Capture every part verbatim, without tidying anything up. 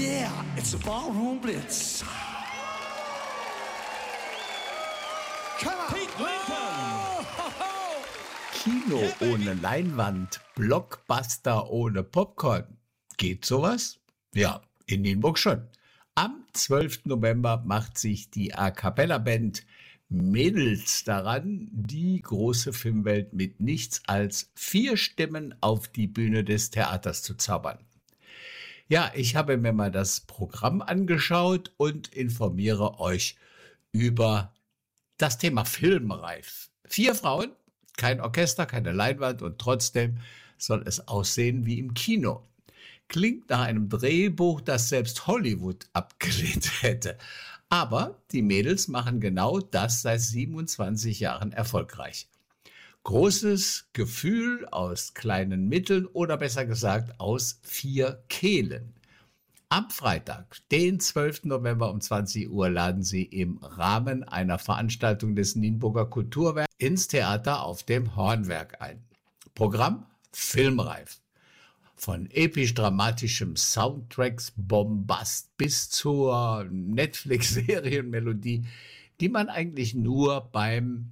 Yeah, it's a ballroom blitz. Come on. Pete Lincoln. Kino Yeah, baby. ohne Leinwand, Blockbuster ohne Popcorn. Geht sowas? Ja, in Nienburg schon. Am zwölften November macht sich die A-Cappella-Band Mädels daran, die große Filmwelt mit nichts als vier Stimmen auf die Bühne des Theaters zu zaubern. Ja, ich habe mir mal das Programm angeschaut und informiere euch über das Thema Filmreif. Vier Frauen, kein Orchester, keine Leinwand und trotzdem soll es aussehen wie im Kino. Klingt nach einem Drehbuch, das selbst Hollywood abgelehnt hätte. Aber die Mädels machen genau das seit siebenundzwanzig Jahren erfolgreich. Großes Gefühl aus kleinen Mitteln oder besser gesagt aus vier Kehlen. Am Freitag, den zwölften November um zwanzig Uhr, laden sie im Rahmen einer Veranstaltung des Nienburger Kulturwerks ins Theater auf dem Hornwerk ein. Programm filmreif. Von episch-dramatischem Soundtracks-Bombast bis zur Netflix-Serienmelodie, die man eigentlich nur beim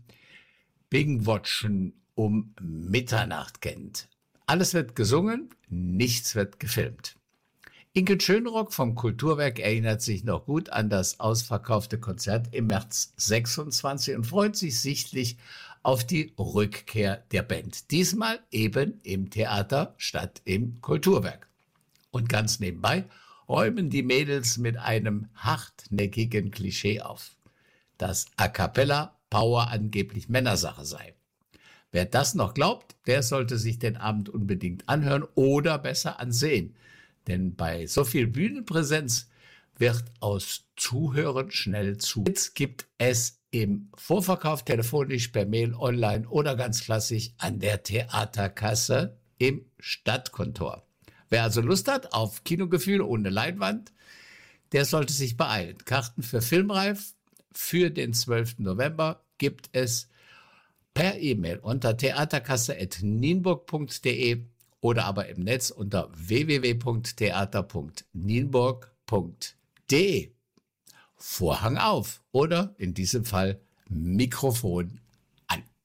Bing-Watchen um Mitternacht kennt. Alles wird gesungen, nichts wird gefilmt. Inke Schönrock vom Kulturwerk erinnert sich noch gut an das ausverkaufte Konzert im März sechsundzwanzig und freut sich sichtlich auf die Rückkehr der Band. Diesmal eben im Theater statt im Kulturwerk. Und ganz nebenbei räumen die Mädels mit einem hartnäckigen Klischee auf, dass A Cappella Power angeblich Männersache sei. Wer das noch glaubt, der sollte sich den Abend unbedingt anhören oder besser ansehen. Denn bei so viel Bühnenpräsenz wird aus Zuhören schnell zu. Jetzt gibt es im Vorverkauf telefonisch, per Mail, online oder ganz klassisch an der Theaterkasse im Stadtkontor. Wer also Lust hat auf Kinogefühl ohne Leinwand, der sollte sich beeilen. Karten für Filmreif für den zwölften November gibt es per E-Mail unter theaterkasse at nienburg punkt de oder aber im Netz unter w w w punkt theater punkt nienburg punkt de. Vorhang auf oder in diesem Fall Mikrofon